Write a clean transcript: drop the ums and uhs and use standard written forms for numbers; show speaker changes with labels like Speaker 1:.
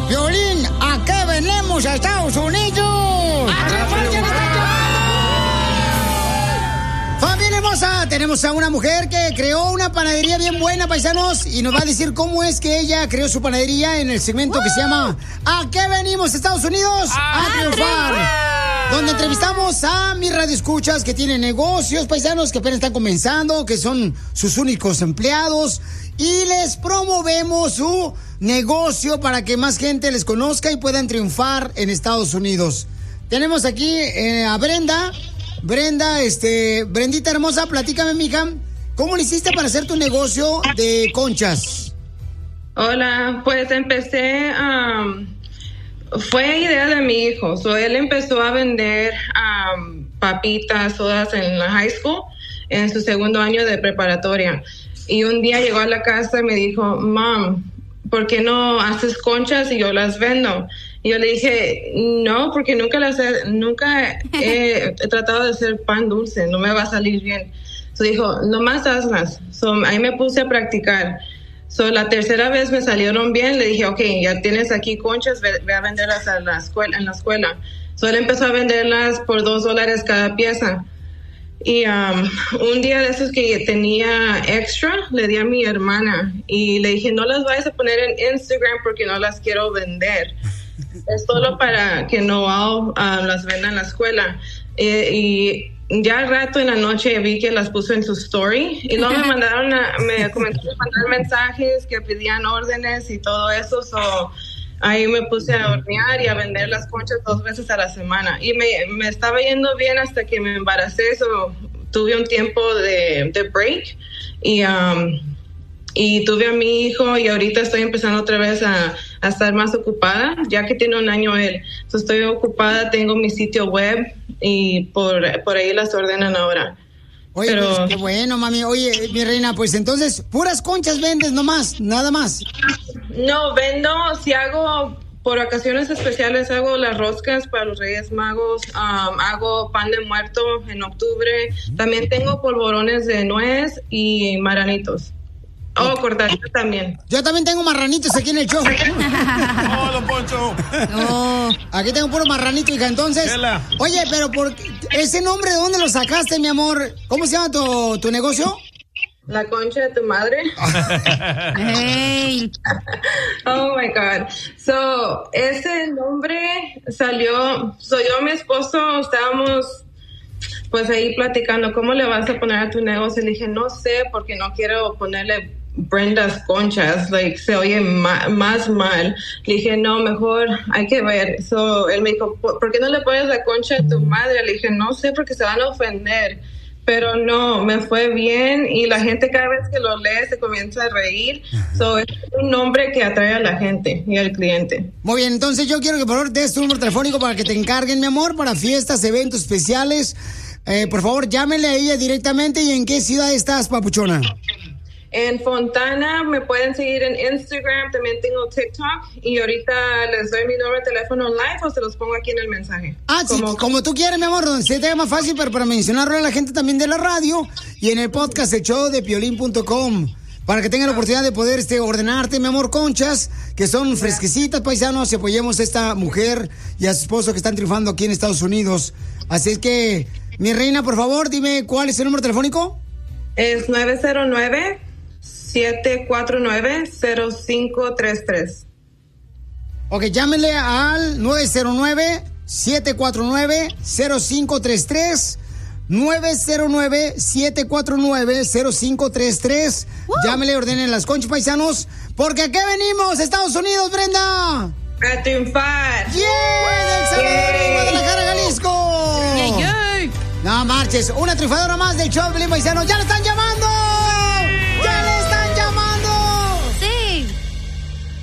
Speaker 1: Piolín, ¿a qué venimos a Estados Unidos? ¡Familia hermosa! Tenemos a una mujer que creó una panadería bien buena, paisanos, y nos va a decir cómo es que ella creó su panadería en el segmento que se llama ¿A qué venimos, Estados Unidos? ¡A triunfar! Donde entrevistamos a mis radioescuchas que tienen negocios, paisanos, que apenas están comenzando, que son sus únicos empleados, y les promovemos su negocio para que más gente les conozca y puedan triunfar en Estados Unidos. Tenemos aquí a Brenda. Brendita hermosa, platícame, mija, ¿cómo le hiciste para hacer tu negocio de conchas?
Speaker 2: Hola, pues empecé, fue idea de mi hijo. Él empezó a vender papitas, sodas en la high school, en su segundo año de preparatoria. Y un día llegó a la casa y me dijo, Mom, ¿por qué no haces conchas y yo las vendo? Y yo le dije, no, porque nunca he tratado de hacer pan dulce, no me va a salir bien. Dijo, nomás hazlas. Ahí me puse a practicar. La tercera vez me salieron bien, le dije, ok, ya tienes aquí conchas, ve a venderlas en la escuela. Él empezó a venderlas por $2 cada pieza. Y un día de esos que tenía extra, le di a mi hermana y le dije, no las vayas a poner en Instagram porque no las quiero vender. Es solo para que Noel las venda en la escuela. Y ya al rato en la noche vi que las puso en su story y luego me comenzaron a mandar mensajes que pedían órdenes y todo eso. Ahí me puse a hornear y a vender las conchas 2 veces a la semana. Y me estaba yendo bien hasta que me embaracé. Tuve un tiempo de break y tuve a mi hijo y ahorita estoy empezando otra vez a estar más ocupada, ya que tiene 1 año él. Estoy ocupada, tengo mi sitio web y por ahí las ordenan ahora.
Speaker 1: Oye, pues qué bueno, mami. Oye, mi reina, pues entonces, puras conchas vendes nomás, nada más.
Speaker 2: No, vendo, si hago por ocasiones especiales, hago las roscas para los Reyes Magos, hago pan de muerto en octubre, también tengo polvorones de nuez y marranitos. Oh, cortaditos también.
Speaker 1: Yo también tengo marranitos aquí en el show.
Speaker 3: ¡Oh, don Poncho!
Speaker 1: No, aquí tengo puro marranito, hija. Entonces, oye, pero ¿por qué? ¿Ese nombre de dónde lo sacaste, mi amor? ¿Cómo se llama tu negocio?
Speaker 2: La concha de tu madre.
Speaker 1: Hey.
Speaker 2: Oh my God. Ese nombre salió. Yo y mi esposo estábamos pues ahí platicando, ¿cómo le vas a poner a tu negocio? Le dije, no sé, porque no quiero ponerle Brenda's Conchas, se oye más mal. Le dije, no, mejor hay que ver. Él me dijo, ¿por qué no le pones la concha a tu madre? Le dije, no sé, porque se van a ofender. Pero no, me fue bien y la gente cada vez que lo lee se comienza a reír. Es un nombre que atrae a la gente y al cliente.
Speaker 1: Muy bien, entonces yo quiero que por favor des tu número telefónico para que te encarguen, mi amor, para fiestas, eventos especiales. Por favor, llámenle a ella directamente. ¿Y en qué ciudad estás, papuchona?
Speaker 2: En Fontana, me pueden seguir en Instagram, también tengo TikTok y ahorita les doy mi número de teléfono live o se los pongo aquí en el mensaje.
Speaker 1: Como tú quieres, mi amor, donde se te haga más fácil, pero para mencionarlo a la gente también de la radio y en el podcast el show de Piolín.com, para que tengan la oportunidad de poder ordenarte, mi amor, conchas, que son fresquecitas, paisanos, y apoyemos a esta mujer y a su esposo que están triunfando aquí en Estados Unidos. Así es que, mi reina, por favor, dime cuál es el número telefónico.
Speaker 2: Es 909-749-0533.
Speaker 1: Ok, llámenle al 909-749-0533. 909-749-0533. Llámenle, ordenen las conchas, paisanos. Porque ¿a qué venimos, Estados Unidos, Brenda?
Speaker 2: A triunfar.
Speaker 1: ¡Yeah! ¡Del Salvador y Guadalajara, Jalisco!
Speaker 4: ¡Yeah, yeah!
Speaker 1: No marches, una triunfadora más del show, Pelín, paisanos. ¡Ya lo están llamando!